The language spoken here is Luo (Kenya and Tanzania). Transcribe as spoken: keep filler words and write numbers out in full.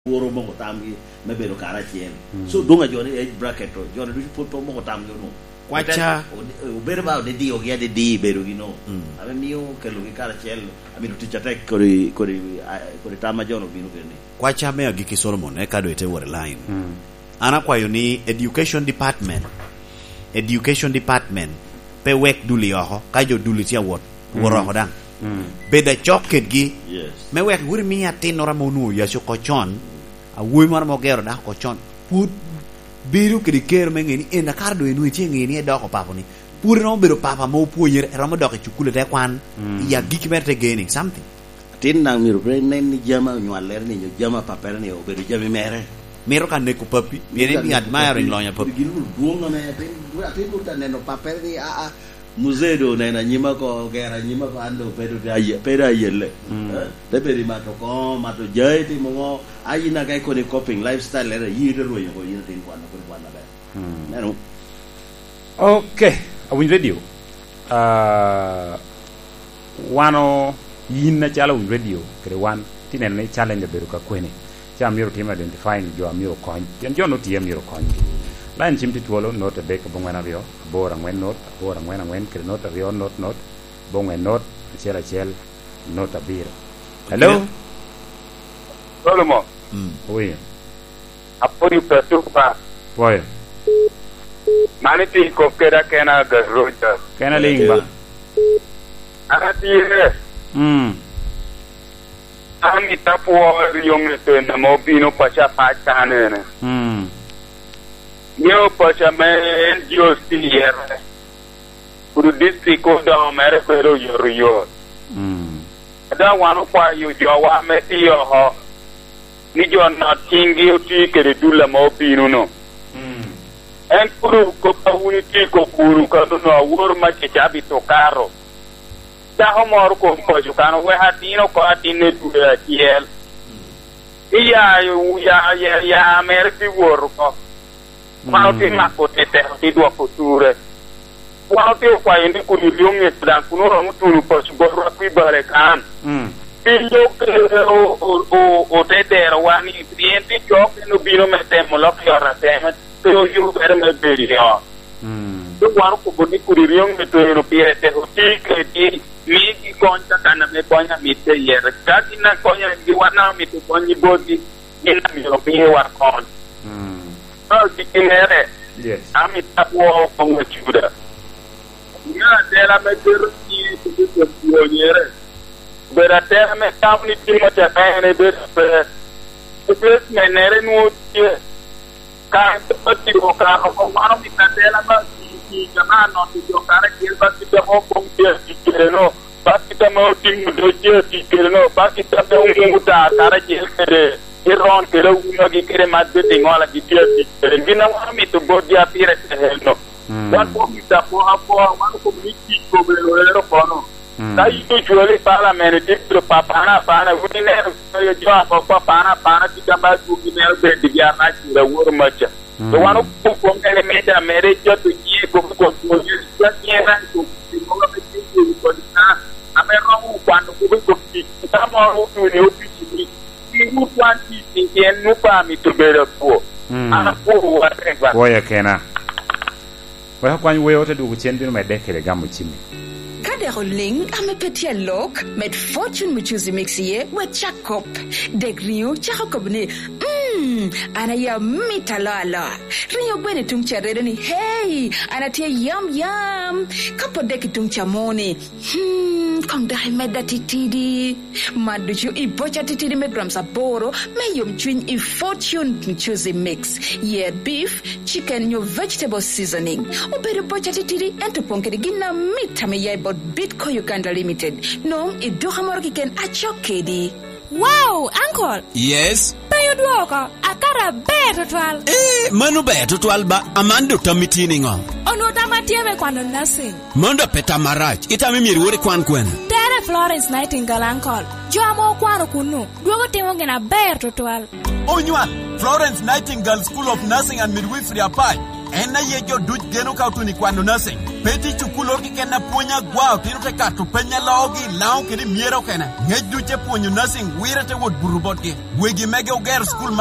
woro mo tamgi me bedo kara chien so donga joni e bracket to joni du put mo tamgi no kwacha o bedo ba de dio ya de di bedo gino ave mio che lo che kara chien amino ticha tek ko ko ko tama jono bino kene kwacha me agiki Solomon e kado ete wore line ana kwayo ni education department education department pe wek duli oho ka jo duli tia wot woro ho dang beda choket gi yes me wek wuri mi atin ora monu ya so kochon a wuy mar mo gero da kochon put biru ke ker me ngeni e na kardo enu tie ngeni e doko papo ni pur no bero papa mo puoyer e romo doko chukule te kwan ya giki merte gaining something tin nang miru pre nen ni jama nyaler ni jama papere ni o bedo jami mere mero kan ne ko papi viene mi admiring lo nya papi gilu duonga ne tin atin uta neno papere ni a a museo na na nyima ko gera nyima ko ando pedo aye pedo ayele de beri mato ko mato jai ti mo ayina kai ko ni coping lifestyle era yide ro yo yina tin kwana ko kwana ba neno okay awin radio uh wano yinna chala win radio kre wan tinen ne challenge beru ka kwene cham miro team identifying jo amiro kon yen jo no tiem miro kon lan chimti tuolo note be ko bongwana bio bora ngwen not bora ngwen ngwen kre not bio not not bongwen not chela chel not abir hello Solomon mm oui apori preocupa boy maniti ko kera kena garoja kena lingba arati re mm ami tapo yong to na mobino pacha pacha ne mm yo pacha me yo stier puru district ko da mere pero yo yo mm da wanu kwa yo jo wa me ti yo ho ni jo na tingi o ti ke du la mobino no mm en puru ko pa uni ti ko puru ka no wor ma che chabi to karo da homor ko ko jukano we hatino ko atine tu ya kiel iya ya ya ya ameriki wor ko ma ti ma ko te te ti do future wa ti ko indi ku ni lyonge dan kuno ro mutulu ko su gorro ku bare kan mm pillo o o o te te wani cliente ko no bino mete mo lo que ora te pero yo ver me vería mm do wanu ko boni ku ri lyonge to no pire te o ti ke ti mi ki konta kana me konya mi te yer kati na konya di wana mi te konyi bodi ina mi ro bi war kon mm oh di kinere yes ami tapo ko ngachuda ya de la me der ti ti ko yere bera terra me tamni ti mo te bene be pe me nere no ti ka ti ko ka ko mano mi ta de la ma ti jama no ti jo kare ki ba ti de ho ko ti ti no ba ti ta mo ti do ti ti no ba ti ta de un muta kare ki kere iron kere uno gi kere ma de ti ngola gi ti ti kere gina wa mi to bo dia pire te no wa ko mi ta po apo wa ko mi ti ko be lo ero ko no dai tu juole para me ti pro papana para uni ne yo jo apo papana para ti gamba tu gi ne be di ya na ti ra wor ma cha to wanu ko ko ele me da mere jo tu ji ko ko ko ji ya ni ran ko ti mo ga ti ji ko na a me ro quando ko ko ti ta mo ro tu ne o ti ti ti mu quanti ti en nu pa mi to be ra po ana po wa re ba boya kena wa kwani we ote du kuchendi no medekele gamu chimi Kadero ling amepetia lok met fortune mchuzi mixie we chakop degrio chakop ni mm ana ya mitalala rinyo gwene tungcharere ni hey anatia yum yum kapo deki tungchamoni hmm konda meda titidi maduchu ibocha titidi me gram saboro me yum chwin i fortune mchuzi mix yeah beef chicken your vegetable seasoning ubere bocha titidi ento ponkeri gina mita me yai Bitco Uganda Limited. No, it do hamorki ken achokedi. Wow, uncle. Yes. Payo duoka, akara beto twal. Eh, manu beto twal ba amando tamitini ngo. Ono tamatieme kwando nursing. Mondo peta marach, ita mimi riwore kwan kwen. Tere Florence Nightingale uncle. Joamo kwano kunu, duogo timo ngena beto twal. Onywa, Florence Nightingale School of Nursing and Midwifery apai. Ena yejo duj geno kautuni kwando nursing. peti chukulor ki kena punya gwao tino te kato penya logi lao kidi miero kena. Ngej duche punyo nursing wira te wot burubot ki. Wegi mege uger school